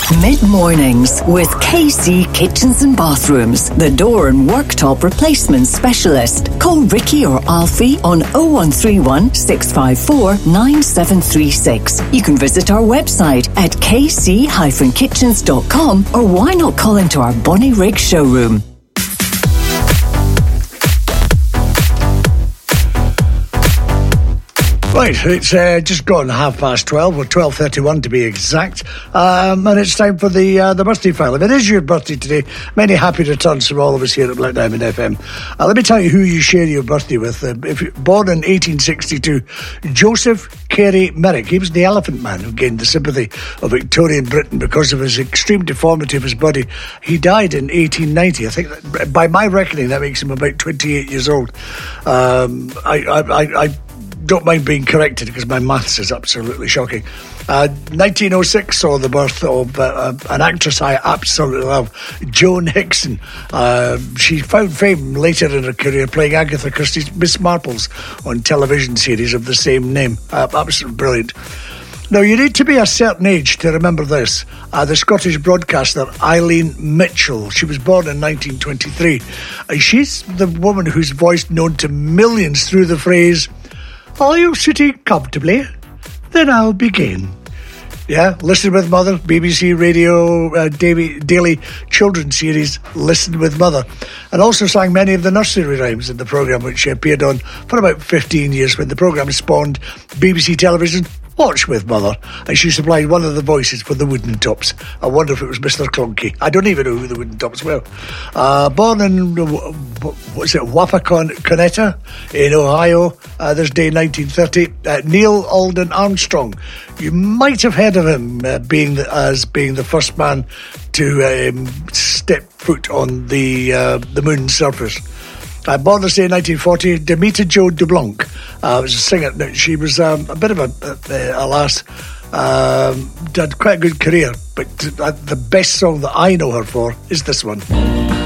Mid-mornings with KC Kitchens and Bathrooms, the door and worktop replacement specialist. Call Ricky or Alfie on 0131 654 9736. You can visit our website at kc-kitchens.com, or why not call into our Bonnie Rig showroom. Right, it's just gone 12:30, or 12:31 to be exact, and it's time for the birthday file. If it is your birthday today, many happy returns from all of us here at Black Diamond FM. Let me tell you who you share your birthday with. If you're born in 1862, Joseph Carey Merrick. He was the Elephant Man who gained the sympathy of Victorian Britain because of his extreme deformity of his body. He died in 1890. I think, by my reckoning, that makes him about 28 years old. I don't mind being corrected because my maths is absolutely shocking. 1906 saw the birth of an actress I absolutely love, Joan Hickson. She found fame later in her career playing Agatha Christie's Miss Marples on television series of the same name. Absolutely brilliant. Now, you need to be a certain age to remember this. The Scottish broadcaster Eileen Mitchell. She was born in 1923. She's the woman whose voice known to millions through the phrase, "Are you sitting comfortably? Then I'll begin." Yeah, Listen with Mother, BBC Radio daily children's series Listen with Mother, and also sang many of the nursery rhymes in the programme, which she appeared on for about 15 years when the programme spawned BBC television Watch with Mother, and she supplied one of the voices for the Wooden Tops. I wonder if it was Mr. Clunky. I don't even know who the Wooden Tops were. Born in, Wapakoneta in Ohio, this day 1930, Neil Alden Armstrong. You might have heard of him being the first man to step foot on the moon's surface. Born this day in 1940, Demeter Jo DuBlanc was a singer. She was a bit of a lass, had quite a good career, but the best song that I know her for is this one.